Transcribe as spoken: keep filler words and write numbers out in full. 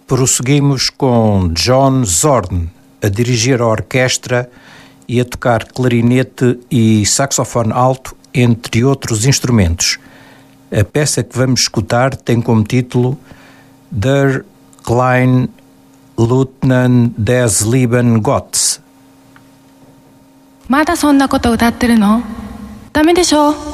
Prosseguimos com John Zorn a dirigir a orquestra e a tocar clarinete e saxofone alto, entre outros instrumentos. A peça que vamos escutar tem como título Der kleine Leutnant des lieben Gottes. まだそんなこと歌ってるの？ダメでしょ。